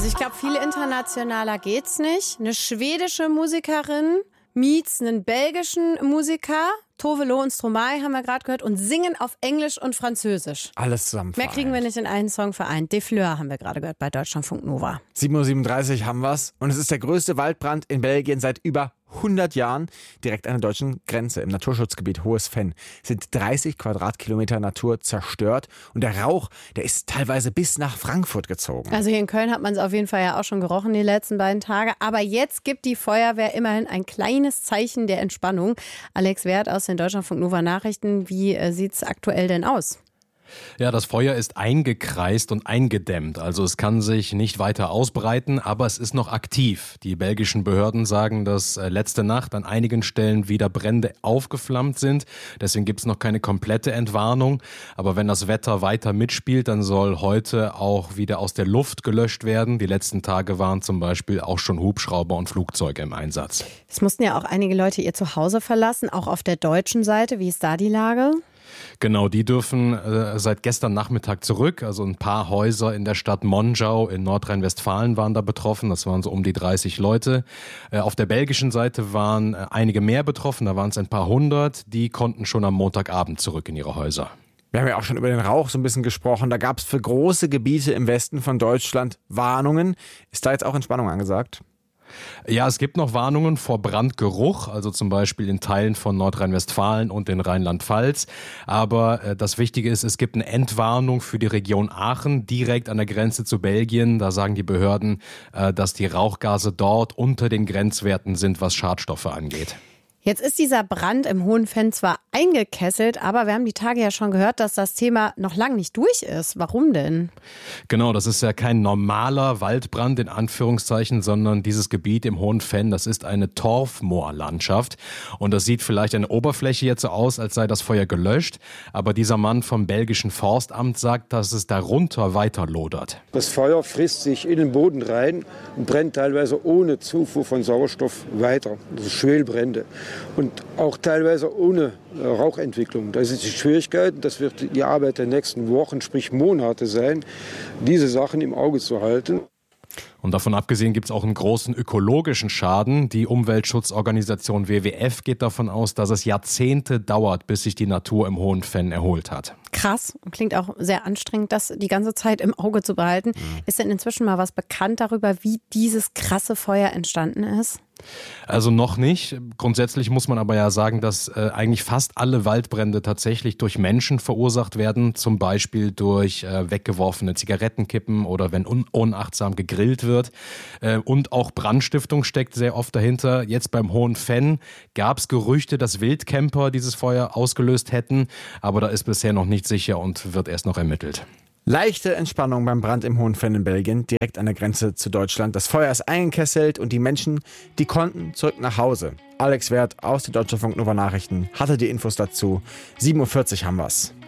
Also ich glaube, viel internationaler geht's nicht. Eine schwedische Musikerin meets einen belgischen Musiker, Tove Lo und Stromae haben wir gerade gehört, und singen auf Englisch und Französisch. Alles zusammen Mehr kriegen wir nicht in einen Song vereint. De Fleur haben wir gerade gehört bei Deutschlandfunk Nova. 7:37 Uhr haben wir's. Und es ist der größte Waldbrand in Belgien seit über 100 Jahren. Direkt an der deutschen Grenze im Naturschutzgebiet Hohes Venn sind 30 Quadratkilometer Natur zerstört. Und der Rauch, der ist teilweise bis nach Frankfurt gezogen. Also hier in Köln hat man es auf jeden Fall ja auch schon gerochen die letzten beiden Tage. Aber jetzt gibt die Feuerwehr immerhin ein kleines Zeichen der Entspannung. Alex Wert aus den Deutschlandfunk Nova Nachrichten. Wie sieht's aktuell denn aus? Ja, das Feuer ist eingekreist und eingedämmt. Also es kann sich nicht weiter ausbreiten, aber es ist noch aktiv. Die belgischen Behörden sagen, dass letzte Nacht an einigen Stellen wieder Brände aufgeflammt sind. Deswegen gibt es noch keine komplette Entwarnung. Aber wenn das Wetter weiter mitspielt, dann soll heute auch wieder aus der Luft gelöscht werden. Die letzten Tage waren zum Beispiel auch schon Hubschrauber und Flugzeuge im Einsatz. Es mussten ja auch einige Leute ihr Zuhause verlassen, auch auf der deutschen Seite. Wie ist da die Lage? Genau, die dürfen seit gestern Nachmittag zurück. Also ein paar Häuser in der Stadt Monschau in Nordrhein-Westfalen waren da betroffen. Das waren so um die 30 Leute. Auf der belgischen Seite waren einige mehr betroffen. Da waren es ein paar hundert. Die konnten schon am Montagabend zurück in ihre Häuser. Wir haben ja auch schon über den Rauch so ein bisschen gesprochen. Da gab es für große Gebiete im Westen von Deutschland Warnungen. Ist da jetzt auch Entspannung angesagt? Ja, es gibt noch Warnungen vor Brandgeruch, also zum Beispiel in Teilen von Nordrhein-Westfalen und in Rheinland-Pfalz. Aber das Wichtige ist, es gibt eine Entwarnung für die Region Aachen, direkt an der Grenze zu Belgien. Da sagen die Behörden, dass die Rauchgase dort unter den Grenzwerten sind, was Schadstoffe angeht. Jetzt ist dieser Brand im Hohen Venn zwar eingekesselt, aber wir haben die Tage ja schon gehört, dass das Thema noch lange nicht durch ist. Warum denn? Genau, das ist ja kein normaler Waldbrand in Anführungszeichen, sondern dieses Gebiet im Hohen Venn, das ist eine Torfmoorlandschaft. Und das sieht vielleicht an der Oberfläche jetzt so aus, als sei das Feuer gelöscht. Aber dieser Mann vom belgischen Forstamt sagt, dass es darunter weiter lodert. Das Feuer frisst sich in den Boden rein und brennt teilweise ohne Zufuhr von Sauerstoff weiter. Das ist Schwelbrände. Und auch teilweise ohne Rauchentwicklung. Das ist die Schwierigkeit, das wird die Arbeit der nächsten Wochen, sprich Monate sein, diese Sachen im Auge zu halten. Und davon abgesehen gibt es auch einen großen ökologischen Schaden. Die Umweltschutzorganisation WWF geht davon aus, dass es Jahrzehnte dauert, bis sich die Natur im Hohen Venn erholt hat. Krass, klingt auch sehr anstrengend, das die ganze Zeit im Auge zu behalten. Ist denn inzwischen mal was bekannt darüber, wie dieses krasse Feuer entstanden ist? Also noch nicht. Grundsätzlich muss man aber ja sagen, dass eigentlich fast alle Waldbrände tatsächlich durch Menschen verursacht werden. Zum Beispiel durch weggeworfene Zigarettenkippen oder wenn unachtsam gegrillt wird. Und auch Brandstiftung steckt sehr oft dahinter. Jetzt beim Hohen Venn gab es Gerüchte, dass Wildcamper dieses Feuer ausgelöst hätten. Aber da ist bisher noch nicht sicher und wird erst noch ermittelt. Leichte Entspannung beim Brand im Hohen Venn in Belgien, direkt an der Grenze zu Deutschland. Das Feuer ist eingekesselt und die Menschen, die konnten zurück nach Hause. Alex Wert aus den Deutschlandfunk Nova Nachrichten hatte die Infos dazu. 7:40 Uhr haben wir's.